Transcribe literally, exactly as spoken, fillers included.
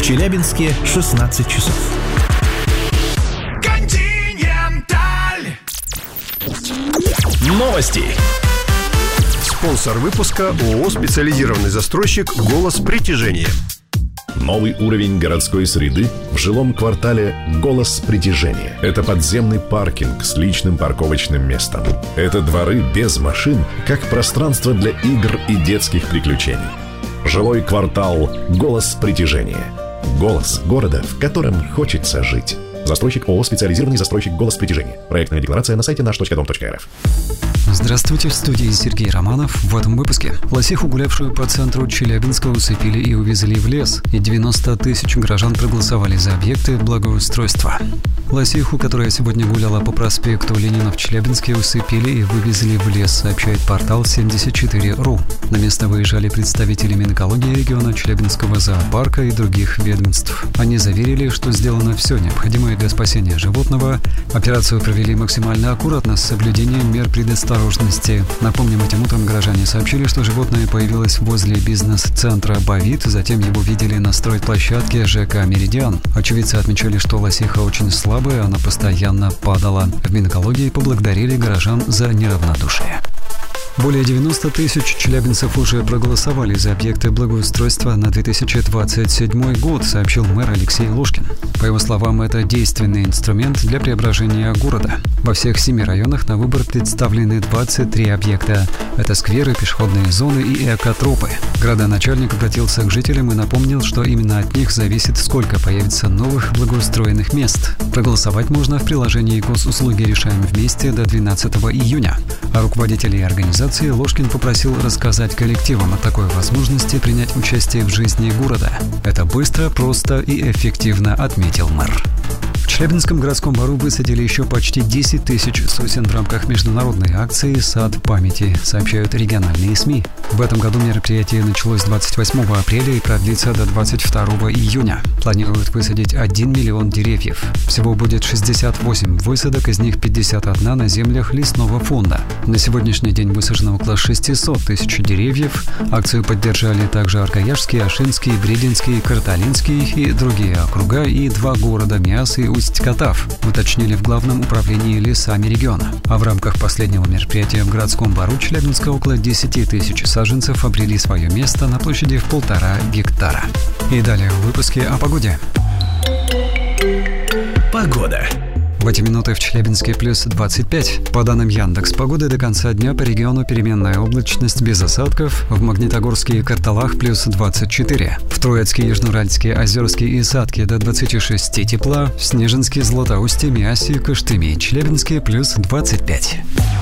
Челябинске шестнадцать часов. Континенталь. Новости. Спонсор выпуска ООО «Специализированный застройщик «Голос притяжения». Новый уровень городской среды в жилом квартале «Голос притяжения». Это подземный паркинг с личным парковочным местом. Это дворы без машин, как пространство для игр и детских приключений. Жилой квартал «Голос притяжения». Голос города, в котором хочется жить. Застройщик ООО «Специализированный застройщик «Голос притяжения». Проектная декларация на сайте наш точка дом точка эр эф. Здравствуйте, в студии Сергей Романов. В этом выпуске. Лосиху, гулявшую по центру Челябинска, усыпили и увезли в лес. И девяносто тысяч горожан проголосовали за объекты благоустройства. Лосиху, которая сегодня гуляла по проспекту Ленина в Челябинске, усыпили и вывезли в лес, сообщает портал семьдесят четыре точка ру. На место выезжали представители Минэкологии региона, Челябинского зоопарка и других ведомств. Они заверили, что сделано все необходимое для спасения животного. Операцию провели максимально аккуратно, с соблюдением мер предосторожности. Напомним, этим утром горожане сообщили, что животное появилось возле бизнес-центра «Бавит», затем его видели на стройплощадке ЖК «Меридиан». Очевидцы отмечали, что лосиха очень слабая, она постоянно падала. В Минэкологии поблагодарили горожан за неравнодушие. Более девяноста тысяч челябинцев уже проголосовали за объекты благоустройства на две тысячи двадцать седьмой год, сообщил мэр Алексей Лушкин. По его словам, это действенный инструмент для преображения города. Во всех семи районах на выбор представлены двадцать три объекта. Это скверы, пешеходные зоны и экотропы. Градоначальник обратился к жителям и напомнил, что именно от них зависит, сколько появится новых благоустроенных мест. Проголосовать можно в приложении «Госуслуги решаем вместе» до двенадцатого июня. А руководителей организации Ложкин попросил рассказать коллективам о такой возможности принять участие в жизни города. Это быстро, просто и эффективно, отметил мэр. В Челябинском городском бару высадили еще почти десять тысяч сосен в рамках международной акции «Сад памяти», сообщают региональные СМИ. В этом году мероприятие началось двадцать восьмого апреля и продлится до двадцать второго июня. Планируют высадить один миллион деревьев. Всего будет шестьдесят восемь высадок, из них пятьдесят один на землях лесного фонда. На сегодняшний день высажено около шестисот тысяч деревьев. Акцию поддержали также Аргаяшский, Ашинский, Брединский, Карталинский и другие округа и два города Миас и Усть-Катав, уточнили в Главном управлении лесами региона. А в рамках последнего мероприятия в городском бару Челябинска около десяти тысяч саженцев обрели свое место на площади в полтора гектара. И далее в выпуске о погоде. Погода. В эти минуты в Челябинске плюс двадцать пять. По данным Яндекс.Погоды, до конца дня по региону переменная облачность без осадков. В Магнитогорске и Карталах плюс двадцать четыре. В Троицке, Южноуральске, Озерске и Сатке до двадцати шести тепла. В Снежинске, Златоусте, Миасе, Кыштыме и Челябинске плюс двадцать пять.